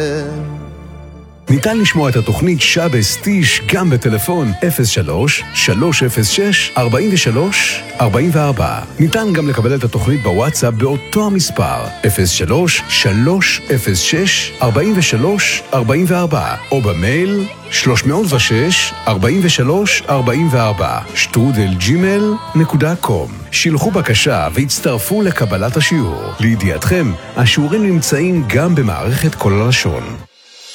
ניתן לשמוע את התוכנית שבס טיש גם בטלפון 03-306-43-44. ניתן גם לקבל את התוכנית בוואטסאפ באותו המספר 03-306-43-44 או במייל 343-43-44 שילחו בקשה והצטרפו לקבלת השיעור. לידיעתכם, השיעורים נמצאים גם במערכת כל הלשון.